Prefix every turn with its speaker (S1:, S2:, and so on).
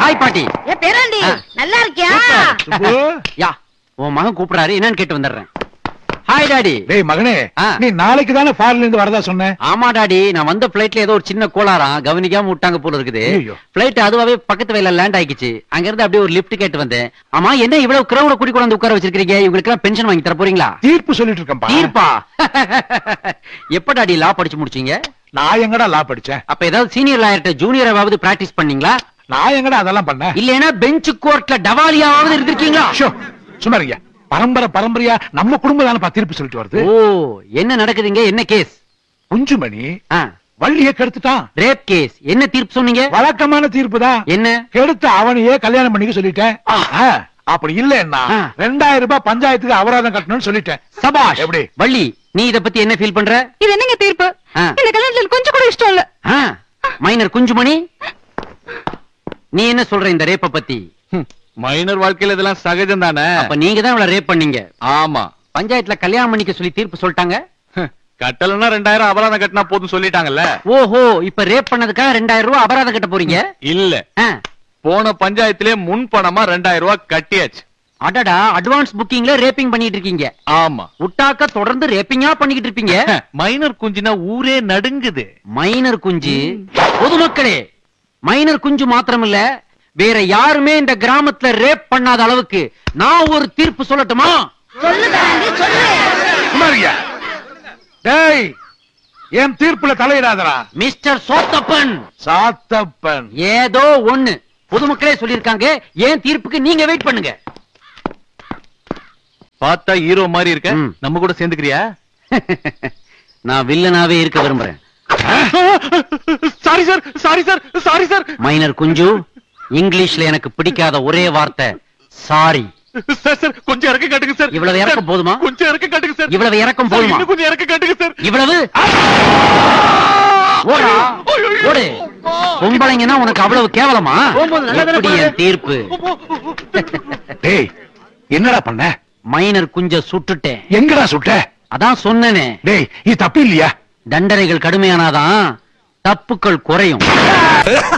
S1: Hi பாட்டி.
S2: பேராண்டி நல்லா இருக்கியா?
S1: யா உன் மகன் கூப்பிடாரு, என்னன்னு கேட்டு வந்துடுறேன். Hi daddy.
S3: டேய் மகனே, நீ நாளைக்கு தானே ஃபாரின்ல இருந்து வரதா சொன்ன?
S1: ஆமா டாடி, நான் வந்த பிளைட்ல ஏதோ ஒரு சின்ன கோளாறாம், கவனிக்காம விட்டாங்க போல இருக்குது. பிளைட் அதுவாவே பக்கத்து வயல்ல லேண்ட் ஆயிடுச்சு. அங்க இருந்து அப்படியே ஒரு லிஃப்ட் கேட்டு வந்தேன். ஆமா, என்ன இவ்வளவு கிரௌட கூடி கொண்டு உட்கார வச்சிருக்கீங்க? இவங்களுக்கு எல்லாம் பென்ஷன் வாங்கி தர போறீங்களா?
S3: தீர்ப்பு சொல்லிட்டு இருக்கேன்பா.
S1: தீர்ப்பா? எப்ப டாடி லா படிச்சு முடிச்சீங்க?
S3: நான் எங்கடா லா படிச்சேன்?
S1: அப்ப ஏதாவது சீனியர் லாயர்ட்ட ஜூனியராவது பிராக்டிஸ் பண்ணீங்களா?
S3: நான் எங்கடா அதெல்லாம் பண்ணேன்?
S1: இல்லனா பெஞ்ச் கோர்ட்ல டவாலியாவது இருந்திருக்கீங்களா?
S3: சும்மா இருங்க. பரம்பரையா நம்ம குடும்பம் தானே தீர்ப்பு சொல்லிட்டு வருது.
S1: ஓ, என்ன நடக்குதுங்க? என்ன கேஸ்?
S3: குஞ்சுமணி வள்ளியை கெடுத்துட்டான்.
S1: Rape case. என்ன தீர்ப்பு சொன்னீங்க?
S3: வழக்கமான தீர்ப்பு தான்.
S1: என்ன?
S3: கெடுத்து அவனையே கல்யாணம் பண்ணிக்க சொல்லிட்டேன். அப்படி இல்லன்னா 2000 ரூபாய் பஞ்சாயத்துக்கு அபராதம் கட்டணும்னு சொல்லிட்டேன்.
S1: சபாஷ்.
S3: எப்படி
S1: வள்ளி, நீ இத பத்தி என்ன ஃபீல் பண்ற?
S2: இது என்னங்க தீர்ப்பு? இந்த கல்யாணத்துல கொஞ்சம் கூட இஷ்டம் இல்ல.
S1: மைனர் குஞ்சுமணி, நீ என்ன சொல்ற இந்த ரேப்ப பத்தி?
S4: மைனர் வாழ்க்கையில இதெல்லாம் சகஜம் தானே.
S1: அப்ப நீங்க தான் இவளை ரேப் பண்ணீங்க.
S4: ஆமா,
S1: பஞ்சாயத்துல கல்யாணம் பண்ணிக்க சொல்லி தீர்ப்பு சொல்லிட்டாங்க.
S4: கட்டலன்னா 2000 அபராதம் கட்டினா போதும் சொல்லிட்டாங்கல்ல.
S1: ஓஹோ, இப்ப ரேப் பண்ணதுக்காக 2000 ரூபாய் அபராதம் கட்ட போறீங்க?
S4: இல்ல, போன பஞ்சாயத்திலே முன் பணமா 2000 ரூபாய் கட்டியாச்சு.
S1: அடடா, அட்வான்ஸ் புக்கிங்ல ரேப்பிங் பண்ணிட்டு இருக்கீங்க.
S4: ஆமா,
S1: உட்டாக்க தொடர்ந்து ரேப்பிங்கா பண்ணிக்கிட்டு இருப்பீங்க.
S4: மைனர் குஞ்சுனா ஊரே நடுங்குது.
S1: மைனர் குஞ்சு? பொதுமக்களே, மைனர் குஞ்சு மாத்திரம் இல்ல, வேற யாருமே இந்த கிராமத்துல ரேப் பண்ணாத அளவுக்கு நான் ஒரு தீர்ப்பு சொல்லட்டுமா?
S3: டேய், என் தீர்ப்புல தலையிடாதடா.
S1: மிஸ்டர் சோத்தப்பன்.
S3: சாத்தப்பன்
S1: ஏதோ ஒண்ணு பொதுமக்களே சொல்லிருக்காங்க, ஏன் தீர்ப்புக்கு நீங்க வெயிட் பண்ணுங்க.
S4: பார்த்தா ஹீரோ மாதிரி இருக்க, நம்ம கூட சேர்ந்துக்கிறியா?
S1: நான் வில்லனாவே இருக்க விரும்புறேன்.
S4: Sorry sir, sorry sir, sorry sir.
S1: Minor குஞ்சு, இங்கிலீஷ்ல எனக்கு பிடிக்காத ஒரே வார்த்தை சாரி.
S4: சார் கொஞ்சம் இறக்க காட்டுங்க சார்.
S1: இவ்வளவு இறக்கம் போதுமா?
S4: கொஞ்சம் இறக்க காட்டுங்க சார்.
S1: இவ்வளவு இறக்கம் போதுமா?
S4: கொஞ்சம் இறக்க காட்டுங்க சார்.
S1: இவ்வளவு ஓடா ஓடு. பொம்பளைங்கன்னா உனக்கு அவ்வளவு கேவலமா? எப்படி என் தீர்ப்பு?
S3: டேய், என்னடா பண்ண?
S1: மைனர் குஞ்ச சுட்டுட்டேன்.
S3: எங்கடா சுட்ட?
S1: அதான் சொன்னேனே.
S3: டேய், இது தப்பு இல்லையா?
S1: தண்டனைகள் கடுமையானாதான் தப்புக்கள் குறையும்.